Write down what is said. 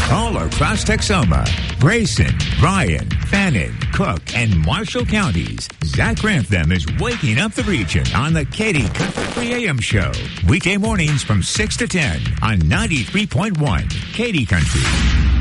All across Texoma, Grayson, Bryan, Fannin, Cook, and Marshall counties, Zach Grantham is waking up the region on the Katy Country AM Show. Weekday mornings from 6 to 10 on 93.1 Katy Country.